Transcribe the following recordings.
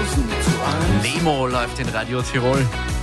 Nemo läuft in Radio Tirol.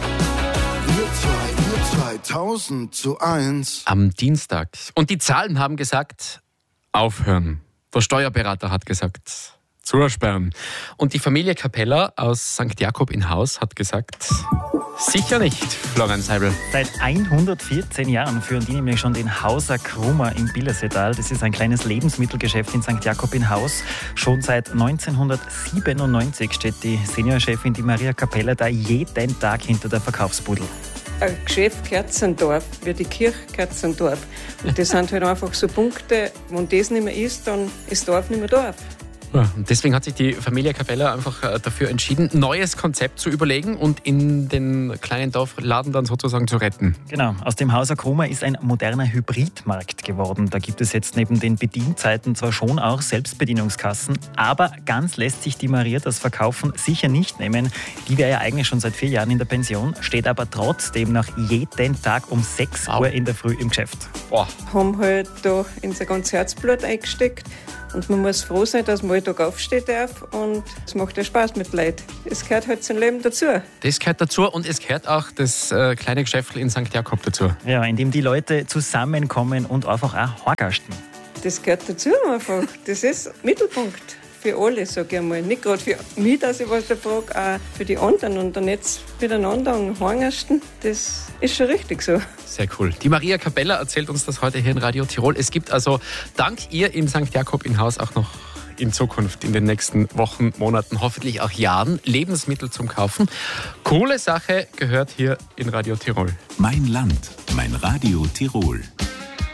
Wir 2000:1. Am Dienstag. Und die Zahlen haben gesagt, aufhören. Der Steuerberater hat gesagt, zusperren. Und die Familie Capella aus St. Jakob in Haus hat gesagt, sicher nicht, Florian Seibel. Seit 114 Jahren führen die nämlich schon den Hauser Krummer im Billerseetal. Das ist ein kleines Lebensmittelgeschäft in St. Jakob in Haus. Schon seit 1997 steht die Seniorchefin, die Maria Capella, da jeden Tag hinter der Verkaufsbudel. Ein Geschäft gehört zum Dorf, wie die Kirche gehört zum Dorf. Und das sind halt einfach so Punkte, wenn das nicht mehr ist, dann ist Dorf nicht mehr Dorf. Ja, und deswegen hat sich die Familie Capella einfach dafür entschieden, ein neues Konzept zu überlegen und in den kleinen Dorfladen dann sozusagen zu retten. Genau, aus dem Hauser Krummer ist ein moderner Hybridmarkt geworden. Da gibt es jetzt neben den Bedienzeiten zwar schon auch Selbstbedienungskassen, aber ganz lässt sich die Maria das Verkaufen sicher nicht nehmen. Die wäre ja eigentlich schon seit 4 Jahren in der Pension, steht aber trotzdem noch jeden Tag um 6 Uhr in der Früh im Geschäft. Boah. Haben halt da unser ganzes Herzblut eingesteckt. Und man muss froh sein, dass man jeden Tag aufstehen darf. Und es macht ja Spaß mit Leuten. Es gehört halt zum Leben dazu. Das gehört dazu und es gehört auch das kleine Geschäft in St. Jakob dazu. Ja, in dem die Leute zusammenkommen und einfach auch horgasten. Das gehört dazu einfach. Das ist Mittelpunkt für alle, sage ich einmal. Nicht gerade für mich, dass ich was da frage, auch für die anderen. Und dann jetzt miteinander horgasten, das ist schon richtig so. Sehr cool. Die Maria Capella erzählt uns das heute hier in Radio Tirol. Es gibt also dank ihr in St. Jakob in Haus auch noch in Zukunft, in den nächsten Wochen, Monaten, hoffentlich auch Jahren, Lebensmittel zum Kaufen. Coole Sache gehört hier in Radio Tirol. Mein Land, mein Radio Tirol.